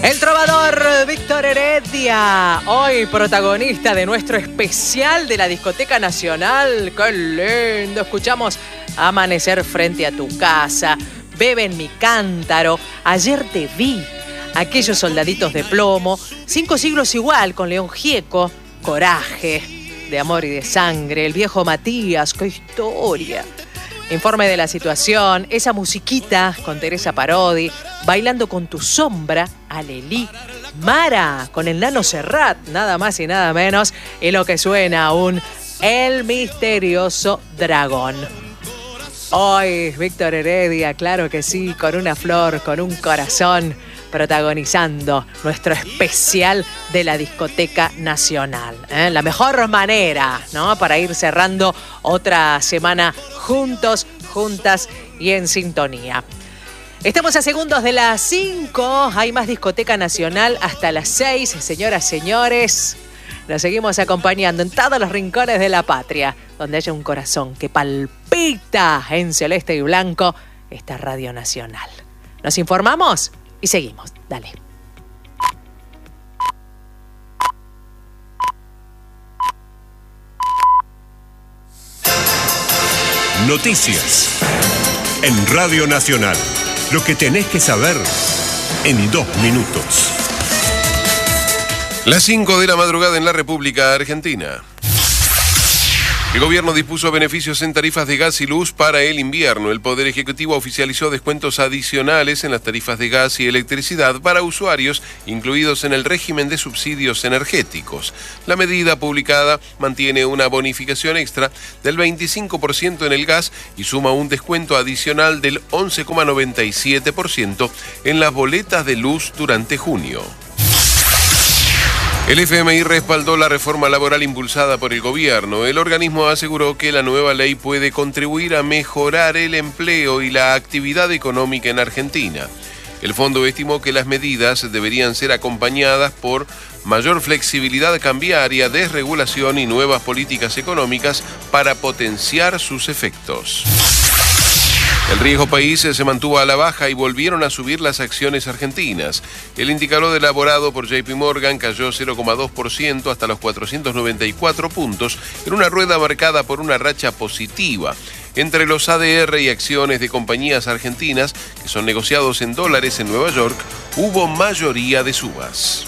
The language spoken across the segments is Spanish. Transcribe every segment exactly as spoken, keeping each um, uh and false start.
El trovador Víctor Heredia, hoy protagonista de nuestro especial de la Discoteca Nacional. ¡Qué lindo! Escuchamos Amanecer frente a tu casa, Bebe en mi cántaro, Ayer te vi, Aquellos soldaditos de plomo, Cinco siglos igual con León Gieco, Coraje, De amor y de sangre, El viejo Matías, ¡qué historia! Informe de la situación, esa musiquita con Teresa Parodi, Bailando con tu sombra, Alelí, Mara con el Nano Serrat, nada más y nada menos, y lo que suena aún, El misterioso dragón. Hoy, Víctor Heredia, claro que sí, con una flor, con un corazón, protagonizando nuestro especial de la Discoteca Nacional. ¿eh? La mejor manera, ¿no?, para ir cerrando otra semana juntos, juntas y en sintonía. Estamos a segundos de las cinco, hay más Discoteca Nacional hasta las seis, señoras, señores. Nos seguimos acompañando en todos los rincones de la patria, donde haya un corazón que palpita en celeste y blanco, esta Radio Nacional. ¿Nos informamos? Y seguimos, dale. Noticias en Radio Nacional. Lo que tenés que saber en dos minutos. Las cinco de la madrugada en la República Argentina. El gobierno dispuso beneficios en tarifas de gas y luz para el invierno. El Poder Ejecutivo oficializó descuentos adicionales en las tarifas de gas y electricidad para usuarios incluidos en el régimen de subsidios energéticos. La medida publicada mantiene una bonificación extra del veinticinco por ciento en el gas y suma un descuento adicional del once coma noventa y siete por ciento en las boletas de luz durante junio. El F M I respaldó la reforma laboral impulsada por el gobierno. El organismo aseguró que la nueva ley puede contribuir a mejorar el empleo y la actividad económica en Argentina. El fondo estimó que las medidas deberían ser acompañadas por mayor flexibilidad cambiaria, desregulación y nuevas políticas económicas para potenciar sus efectos. El riesgo país se mantuvo a la baja y volvieron a subir las acciones argentinas. El indicador elaborado por J P Morgan cayó cero coma dos por ciento hasta los cuatrocientos noventa y cuatro puntos en una rueda marcada por una racha positiva. Entre los A D R y acciones de compañías argentinas que son negociados en dólares en Nueva York, hubo mayoría de subas.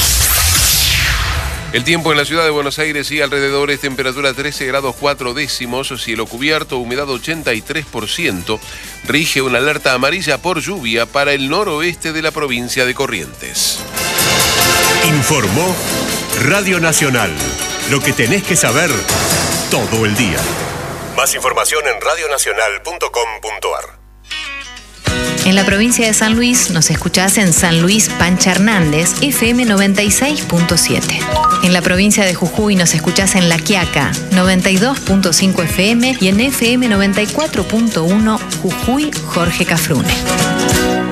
El tiempo en la ciudad de Buenos Aires y alrededores, temperatura trece grados cuatro décimos, cielo cubierto, humedad ochenta y tres por ciento. Rige una alerta amarilla por lluvia para el noroeste de la provincia de Corrientes. Informó Radio Nacional. Lo que tenés que saber todo el día. Más información en radio nacional punto com punto a r. En la provincia de San Luis nos escuchás en San Luis Pancha Hernández, F M noventa y seis punto siete. En la provincia de Jujuy nos escuchás en La Quiaca, noventa y dos punto cinco F M y en F M noventa y cuatro punto uno Jujuy Jorge Cafrune.